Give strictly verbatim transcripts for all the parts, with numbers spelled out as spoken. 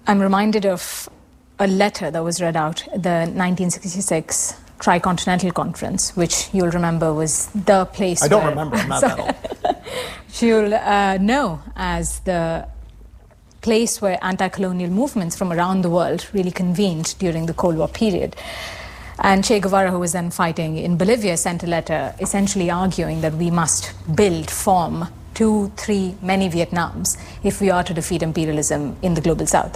I'm reminded of a letter that was read out at the nineteen sixty-six Tricontinental Conference, which you'll remember was the place I don't where, remember, I'm not that old. You'll uh, know as the place where anti-colonial movements from around the world really convened during the Cold War period. And Che Guevara, who was then fighting in Bolivia, sent a letter essentially arguing that we must build, form two, three, many Vietnams if we are to defeat imperialism in the global south.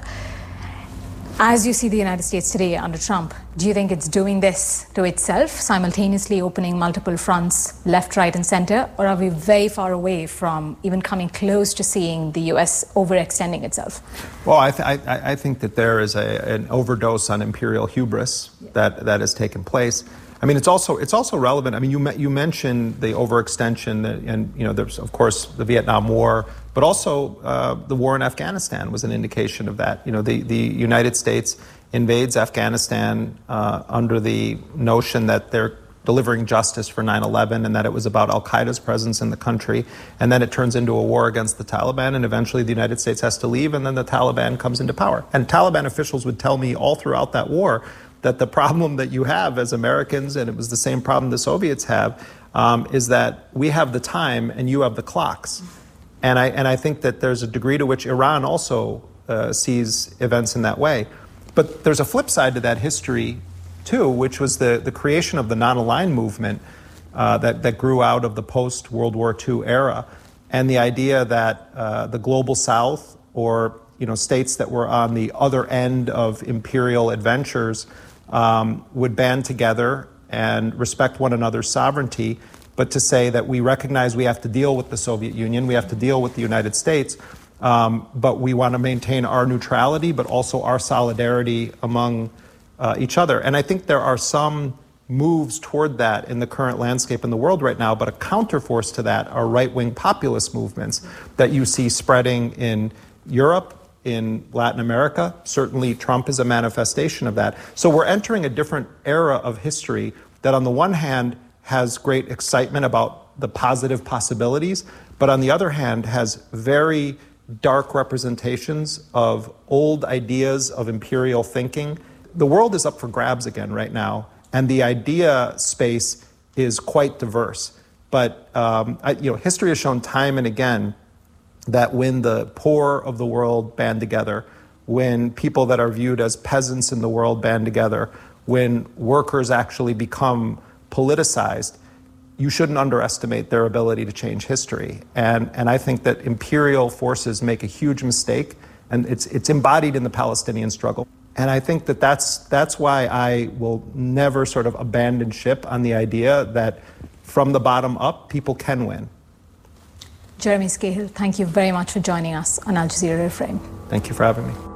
As you see the United States today under Trump, do you think it's doing this to itself, simultaneously opening multiple fronts left, right, and center? Or are we very far away from even coming close to seeing the U S overextending itself? Well, I, th- I, I think that there is a, an overdose on imperial hubris yeah. that, that has taken place. I mean, it's also it's also relevant. I mean, you you mentioned the overextension, and you know, there's of course the Vietnam War, but also uh, the war in Afghanistan was an indication of that. You know, the the United States invades Afghanistan uh, under the notion that they're delivering justice for nine eleven and that it was about Al-Qaeda's presence in the country, and then it turns into a war against the Taliban, and eventually the United States has to leave, and then the Taliban comes into power. And Taliban officials would tell me all throughout that war that the problem that you have as Americans, and it was the same problem the Soviets have, um, is that we have the time and you have the clocks. And I and I think that there's a degree to which Iran also uh, sees events in that way. But there's a flip side to that history, too, which was the, the creation of the non-aligned movement uh, that, that grew out of the post-World War Two era, and the idea that uh, the global South, or you know, states that were on the other end of imperial adventures, Um, would band together and respect one another's sovereignty, but to say that we recognize we have to deal with the Soviet Union, we have to deal with the United States, um, but we want to maintain our neutrality, but also our solidarity among uh, each other. And I think there are some moves toward that in the current landscape in the world right now, but a counterforce to that are right-wing populist movements that you see spreading in Europe, in Latin America. Certainly Trump is a manifestation of that. So we're entering a different era of history that on the one hand has great excitement about the positive possibilities, but on the other hand has very dark representations of old ideas of imperial thinking. The world is up for grabs again right now, and the idea space is quite diverse. But um, I, you know, history has shown time and again that when the poor of the world band together, when people that are viewed as peasants in the world band together, when workers actually become politicized, you shouldn't underestimate their ability to change history. And and I think that imperial forces make a huge mistake, and it's it's embodied in the Palestinian struggle. And I think that that's that's why I will never sort of abandon ship on the idea that from the bottom up, people can win. Jeremy Scahill, thank you very much for joining us on Al Jazeera Reframe. Thank you for having me.